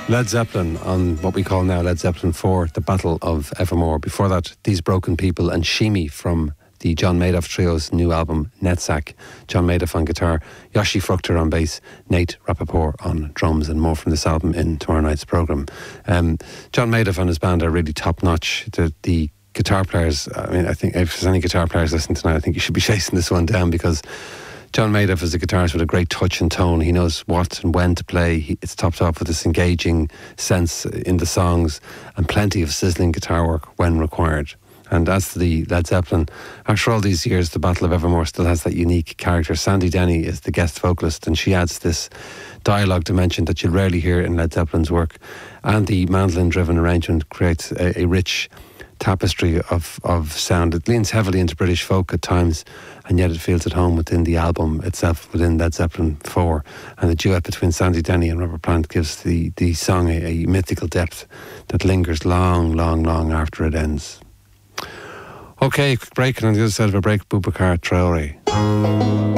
Led Zeppelin on what we call now Led Zeppelin 4, The Battle of Evermore. Before that, These Broken People and Shimi from the John Madoff Trio's new album, Netsack. John Madoff on guitar, Yoshi Fruchter on bass, Nate Rappaport on drums, and more from this album in tomorrow night's programme. John Madoff and his band are really top-notch. The guitar players, I mean, I think if there's any guitar players listening tonight, I think you should be chasing this one down, because John Madoff is a guitarist with a great touch and tone. He knows what and when to play. It's topped off with this engaging sense in the songs and plenty of sizzling guitar work when required. And as to the Led Zeppelin, after all these years, The Battle of Evermore still has that unique character. Sandy Denny is the guest vocalist, and she adds this dialogue dimension that you'll rarely hear in Led Zeppelin's work. And the mandolin-driven arrangement creates a rich tapestry of sound. It leans heavily into British folk at times, and yet it feels at home within the album itself, within Led Zeppelin 4. And the duet between Sandy Denny and Robert Plant gives the song a mythical depth that lingers long, long, long after it ends. Okay, quick break, and on the other side of a break, Boubacar Traoré.